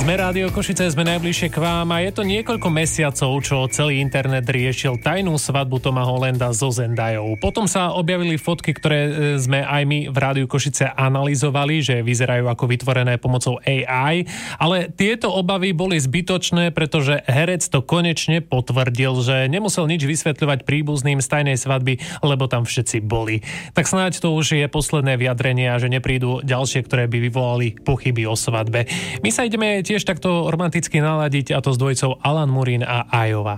Sme Rádio Košice, sme najbližšie k vám a je to niekoľko mesiacov, čo celý internet riešil tajnú svadbu Toma Hollanda so Zendajou. Potom sa objavili fotky, ktoré sme aj my v Rádiu Košice analyzovali, že vyzerajú ako vytvorené pomocou AI, ale tieto obavy boli zbytočné, pretože herec to konečne potvrdil, že nemusel nič vysvetľovať príbuzným z tajnej svadby, lebo tam všetci boli. Tak snáď to už je posledné vyjadrenie a že neprídu ďalšie, ktoré by vyvolali pochyby o svadbe. My sa ideme tiež takto romanticky naladiť, a to s dvojicou Alan Murin a Ajova.